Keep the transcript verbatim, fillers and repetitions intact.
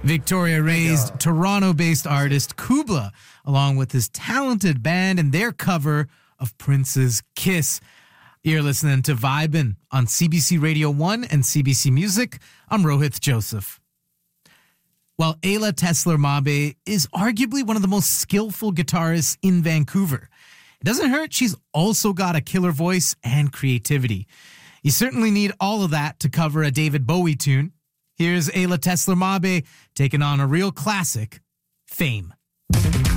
Victoria raised Toronto-based artist Kubla, along with his talented band and their cover of Prince's Kiss. You're listening to Vibin' on C B C Radio one and C B C Music. I'm Rohith Joseph. Well, Ayla Tesler-Mabe is arguably one of the most skillful guitarists in Vancouver. It doesn't hurt, she's also got a killer voice and creativity. You certainly need all of that to cover a David Bowie tune. Here's Ayla Tesler-Mabe taking on a real classic, Fame.